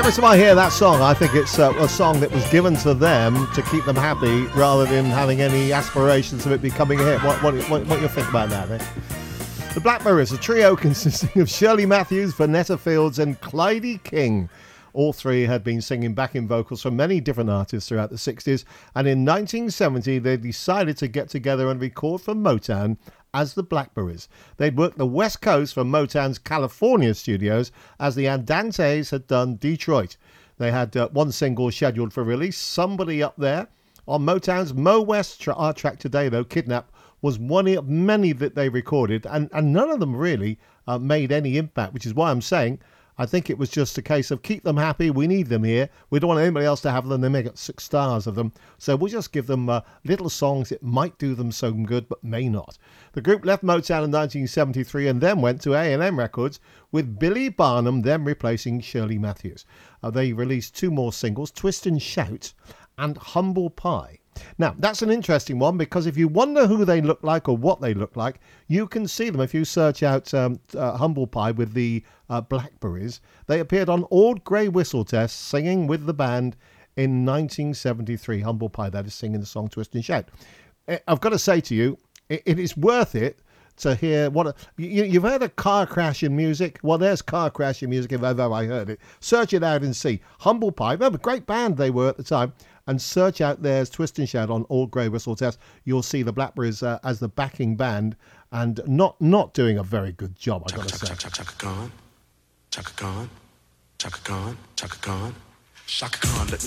Every time I hear that song, I think it's a song that was given to them to keep them happy rather than having any aspirations of it becoming a hit. What do you think about that, eh? The Blackberries, a trio consisting of Shirley Matthews, Vanessa Fields and Clyde King. All three had been singing backing vocals for many different artists throughout the 60s, and in 1970 they decided to get together and record for Motown as the Blackberries. They'd worked the West Coast for Motown's California studios, as the Andantes had done Detroit. They had one single scheduled for release, Somebody Up There. On Motown's Mo West track today, though, Kidnap, was one of many that they recorded, and none of them really made any impact, which is why I'm saying I think it was just a case of keep them happy, we need them here, we don't want anybody else to have them, they may get 6 stars of them, so we'll just give them little songs that might do them some good but may not. The group left Motown in 1973 and then went to A&M Records, with Billy Barnum then replacing Shirley Matthews. They released 2 more singles, Twist and Shout and Humble Pie. Now, that's an interesting one, because if you wonder who they look like or what they look like, you can see them if you search out Humble Pie with the Blackberries. They appeared on Old Grey Whistle Test singing with the band in 1973. Humble Pie, that is, singing the song Twist and Shout. I've got to say to you, it is worth it to hear what you've heard a car crash in music. Well, there's car crash in music if ever I heard it. Search it out and see. Humble Pie, remember, great band they were at the time. And search out theirs, Twist and Shout, on Old Grey Whistle Test. You'll see the Blackberries as the backing band, and not doing a very good job, I've got to say. Chaka Khan, Chaka Khan, Chaka Khan, Chaka Khan, Chaka Khan, let me